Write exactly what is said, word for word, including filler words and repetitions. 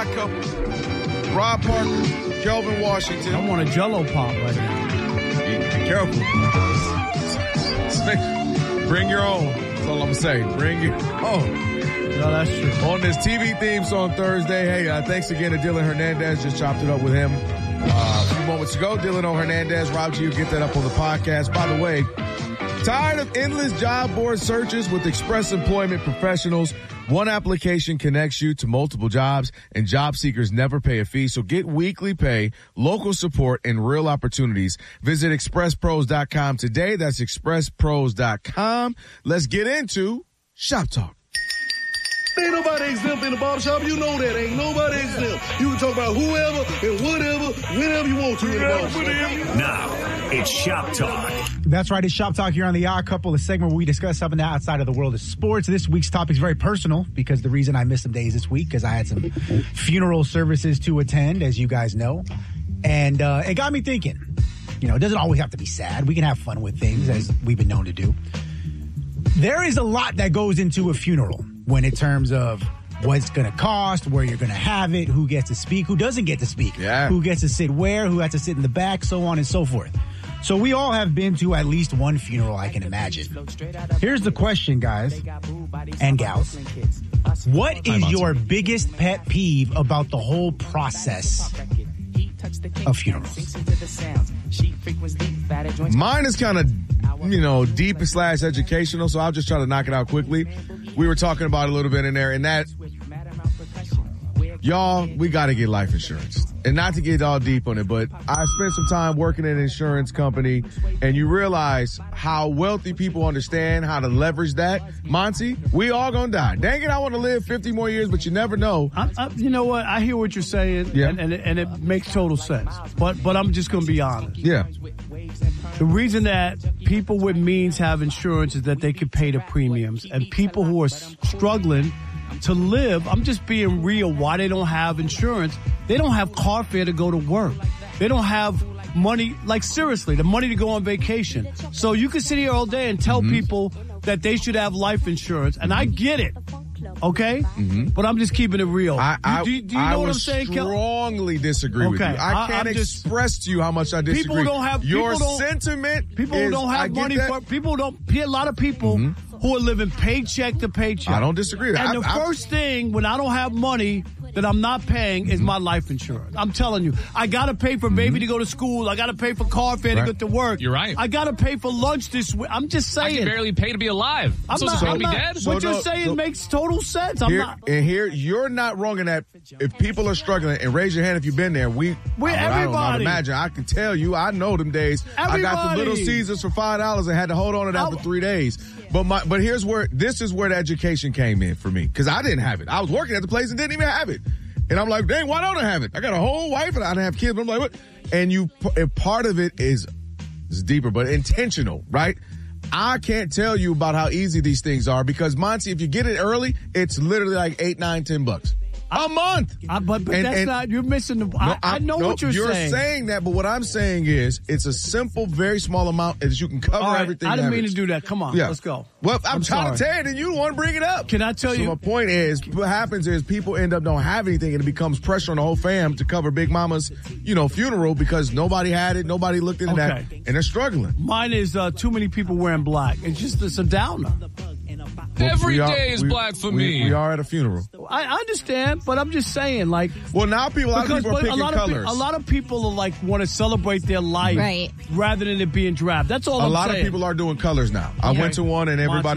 odd couple. Rob Parker, Kelvin Washington. I want a Jell-O pop right now. Be, be careful. Bring your own. That's all I'm going to say. Bring your own. No, that's true. On this T V theme song Thursday, hey, uh, thanks again to Dylan Hernandez. Just chopped it up with him uh, a few moments ago. Dylan O. Hernandez, Rob G, you get that up on the podcast. By the way, tired of endless job board searches with Express Employment Professionals? One application connects you to multiple jobs, and job seekers never pay a fee. So get weekly pay, local support, and real opportunities. Visit express pros dot com today. That's express pros dot com. Let's get into Shop Talk. Ain't nobody exempt in the barbershop. You know that. Ain't nobody exempt. You can talk about whoever and whatever, whenever you want to in the barbershop. Now, it's Shop Talk. That's right. It's Shop Talk here on The Odd Couple, a segment where we discuss something outside of the world of sports. This week's topic is very personal because the reason I missed some days this week because I had some funeral services to attend, as you guys know. And uh, it got me thinking, you know, it doesn't always have to be sad. We can have fun with things, as we've been known to do. There is a lot that goes into a funeral when in terms of what's going to cost, where you're going to have it, who gets to speak, who doesn't get to speak, yeah. who gets to sit where, who has to sit in the back, so on and so forth. So we all have been to at least one funeral, I can imagine. Here's the question, guys and gals. What is your biggest pet peeve about the whole process of funerals? Mine is kind of, you know, deep slash educational, so I'll just try to knock it out quickly. We were talking about it a little bit in there, and that, y'all, we got to get life insurance. And not to get all deep on it, but I spent some time working in an insurance company, and you realize how wealthy people understand how to leverage that. Monty, we all gonna die. Dang it, I want to live fifty more years, but you never know. I, I, you know what? I hear what you're saying, yeah. and, and, it, and it makes total sense. But but I'm just gonna be honest. Yeah. The reason that people with means have insurance is that they can pay the premiums, and people who are struggling to live, I'm just being real, why they don't have insurance. They don't have car fare to go to work. They don't have money, like seriously, the money to go on vacation. So you can sit here all day and tell mm-hmm. people that they should have life insurance, and I get it. Okay? Mm-hmm. But I'm just keeping it real. I, I, do, do you I know what I'm saying, Kel? I strongly disagree okay. with you. I can't I, just, express to you how much I disagree. People don't have Your people don't, sentiment People is, don't have money that. for people don't a lot of people mm-hmm. who are living paycheck to paycheck. I don't disagree. And I, the I, first thing when I don't have money that I'm not paying is my life insurance. I'm telling you, I got to pay for baby mm-hmm. to go to school. I got to pay for car fare right. to get to work. You're right. I got to pay for lunch this week. I'm just saying. I can barely pay to be alive. I'm so not. so I'm be not dead? What so you're no, saying so makes total sense. I'm here, not. And here, you're not wrong in that. If people are struggling, and raise your hand if you've been there. We, We're I, mean, everybody. I don't know how to imagine. I can tell you. I know them days. Everybody. I got the Little Caesars for five dollars and had to hold on to that I, for three days. But my, but here's where this is where the education came in for me because I didn't have it. I was working at the place and didn't even have it. And I'm like, dang, why don't I have it? I got a whole wife and I don't have kids. But I'm like, what? And you, and part of it is, is deeper, but intentional, right? I can't tell you about how easy these things are because Monty, if you get it early, it's literally like eight, nine, ten bucks. A month. I, but but and, that's and, not, you're missing the, no, I, I know no, what you're, you're saying. You're saying that, but what I'm saying is it's a simple, very small amount that you can cover All right, everything. I didn't average. mean to do that. Come on, yeah. let's go. Well, I'm, I'm trying sorry. to tell you, and you want to bring it up. Can I tell so you? my point is, what happens is people end up don't have anything, and it becomes pressure on the whole fam to cover Big Mama's, you know, funeral because nobody had it, nobody looked into okay. that, and they're struggling. Mine is uh, too many people wearing black. It's just it's a downer. Every are, day is we, black for we, me. We are at a funeral. I understand, but I'm just saying, like. Well, now people, a lot because, of people are picking a lot colors. Of, a lot of people are like want to celebrate their life right. rather than it being drab. That's all a I'm lot saying. of people are doing colors now. I okay. went to one and everybody.